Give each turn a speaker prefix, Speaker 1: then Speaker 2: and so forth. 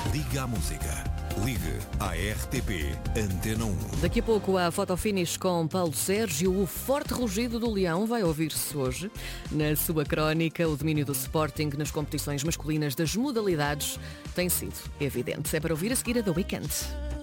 Speaker 1: Liga à música. Ligue à RTP Antena 1.
Speaker 2: Daqui a pouco há fotofinish com Paulo Sérgio. O forte rugido do leão vai ouvir-se hoje. Na sua crónica, o domínio do Sporting nas competições masculinas das modalidades tem sido evidente. É para ouvir a seguir a The Weeknd.